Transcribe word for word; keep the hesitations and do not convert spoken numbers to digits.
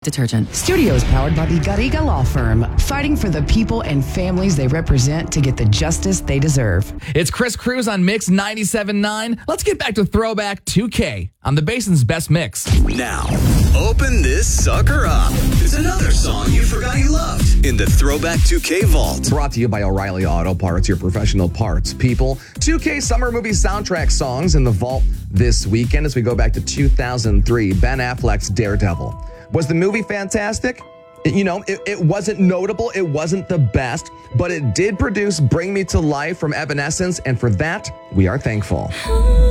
detergent. Studios powered by the Garriga Law Firm, fighting for the people and families they represent to get the justice they deserve. It's Chris Cruz on Mix ninety-seven point nine. Let's get back to Throwback two K on the Basin's Best Mix. Now, open this sucker up. It's another song you forgot you loved in the Throwback two K vault. Brought to you by O'Reilly Auto Parts, your professional parts people. two K summer movie soundtrack songs in the vault this weekend as we go back to two thousand three, Ben Affleck's Daredevil. Was the movie fantastic? It, you know, it, it wasn't notable, it wasn't the best, but it did produce Bring Me to Life from Evanescence, and for that, we are thankful.